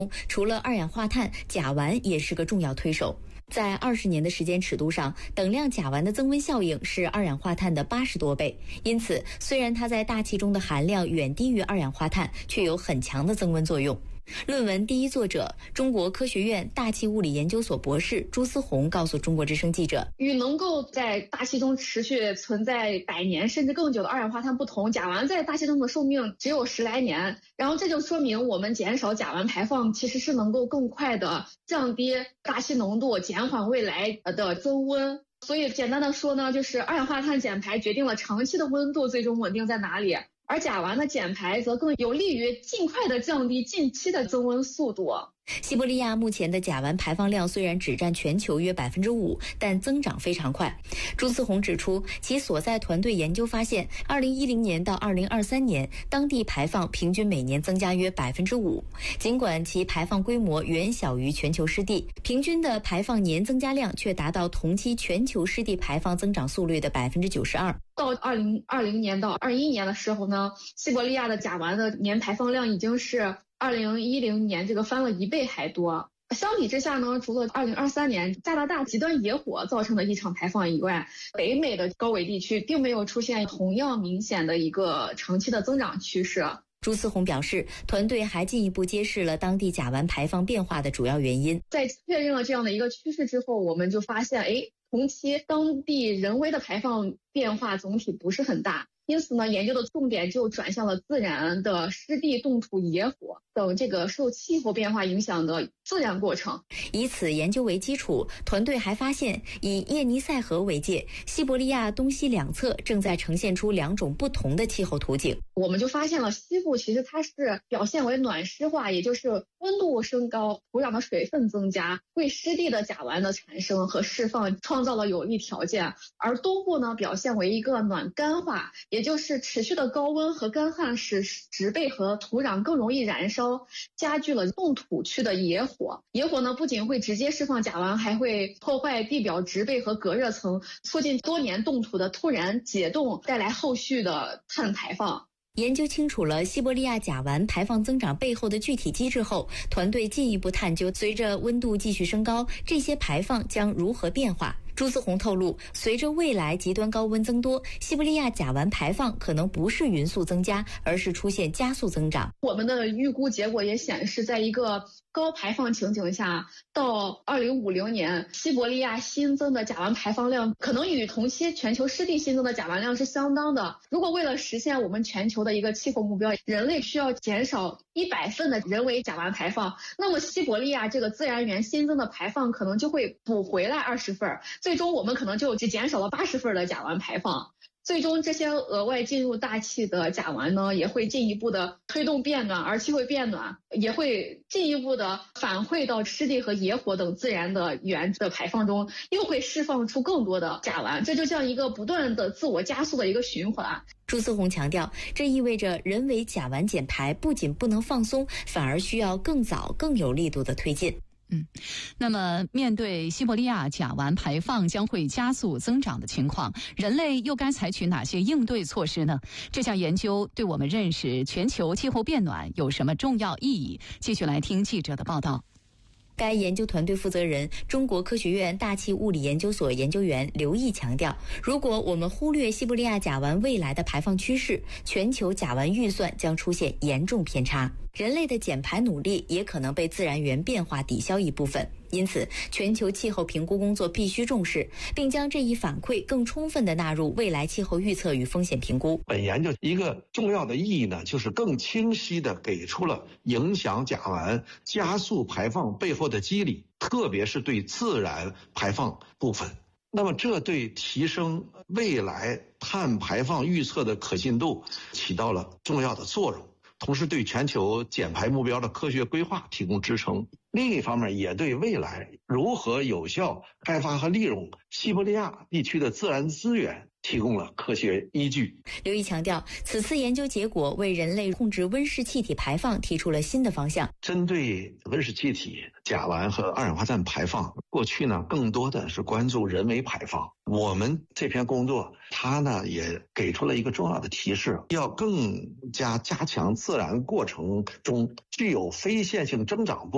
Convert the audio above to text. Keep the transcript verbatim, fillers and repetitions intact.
除了二氧化碳，甲烷也是个重要推手。在二十年的时间尺度上，等量甲烷的增温效应是二氧化碳的八十多倍。因此，虽然它在大气中的含量远低于二氧化碳，却有很强的增温作用。论文第一作者，中国科学院大气物理研究所博士朱思宏告诉中国之声记者， 与能够在大气中持续存在百年甚至更久的二氧化碳不同，甲烷在大气中的寿命只有十来年，然后这就说明我们减少甲烷排放其实是能够更快的降低大气浓度，减缓未来的增温。所以简单的说呢，就是二氧化碳减排决定了长期的温度最终稳定在哪里，而甲烷的减排则更有利于尽快的降低近期的增温速度。 西伯利亚目前的甲烷排放量虽然只占全球约百分之五，但增长非常快。朱思宏指出，其所在团队研究发现，二零一零年到二零二三年，当地排放平均每年增加约百分之五。尽管其排放规模远小于全球湿地，平均的排放年增加量却达到同期全球湿地排放增长速率的百分之九十二。 到二零二零年到二一年的时候呢，西伯利亚的甲烷的年排放量已经是二零一零年这个翻了一倍还多。相比之下呢，除了二零二三年加拿大极端野火造成的异常排放以外，北美的高纬地区并没有出现同样明显的一个长期的增长趋势。 朱思宏表示，团队还进一步揭示了当地甲烷排放变化的主要原因。 在确认了这样的一个趋势之后，我们就发现，哎，同期当地人为的排放变化总体不是很大。因此呢，研究的重点就转向了自然的湿地冻土野火等这个受气候变化影响的自然过程。 以此研究为基础，团队还发现，以叶尼塞河为界，西伯利亚东西两侧正在呈现出两种不同的气候图景。 我们就发现了西部其实它是表现为暖湿化，也就是温度升高，土壤的水分增加，为湿地的甲烷的产生和释放创造了有利条件。而东部呢，表现为一个暖干化，也就是持续的高温和干旱使植被和土壤更容易燃烧，加剧了冻土区的野火。野火呢，不仅会直接释放甲烷，还会破坏地表植被和隔热层，促进多年冻土的突然解冻，带来后续的碳排放。 研究清楚了西伯利亚甲烷排放增长背后的具体机制后，团队进一步探究，随着温度继续升高，这些排放将如何变化。朱思宏透露，随着未来极端高温增多，西伯利亚甲烷排放可能不是匀速增加，而是出现加速增长。 我们的预估结果也显示，在一个高排放情景下，到二零五零年，西伯利亚新增的甲烷排放量可能与同期全球湿地新增的甲烷量是相当的。如果为了实现我们全球的一个气候目标，人类需要减少一百份的人为甲烷排放，那么西伯利亚这个自然源新增的排放可能就会补回来二十份，最终我们可能就只减少了八十份的甲烷排放。最终这些额外进入大气的甲烷呢，也会进一步的推动变暖，而气会变暖，也会进一步的反馈到湿地和野火等自然的源的排放中，又会释放出更多的甲烷，这就像一个不断的自我加速的一个循环。 朱思宏强调，这意味着人为甲烷减排不仅不能放松，反而需要更早更有力度的推进。 嗯，那么面对西伯利亚甲烷排放将会加速增长的情况，人类又该采取哪些应对措施呢？这项研究对我们认识全球气候变暖有什么重要意义？继续来听记者的报道。 该研究团队负责人、中国科学院大气物理研究所研究员刘毅强调，如果我们忽略西伯利亚甲烷未来的排放趋势，全球甲烷预算将出现严重偏差，人类的减排努力也可能被自然源变化抵消一部分。因此，全球气候评估工作必须重视，并将这一反馈更充分地纳入未来气候预测与风险评估。 本研究一个重要的意义呢，就是更清晰地给出了影响甲烷加速排放背后的机理，特别是对自然排放部分。那么这对提升未来碳排放预测的可信度起到了重要的作用，同时对全球减排目标的科学规划提供支撑。另一方面，也对未来如何有效开发和利用西伯利亚地区的自然资源提供了科学依据。 刘毅强调，此次研究结果为人类控制温室气体排放提出了新的方向。 针对温室气体、甲烷和二氧化碳排放，过去呢更多的是关注人为排放。我们这篇工作，它呢也给出了一个重要的提示，要更加加强自然过程中具有非线性增长部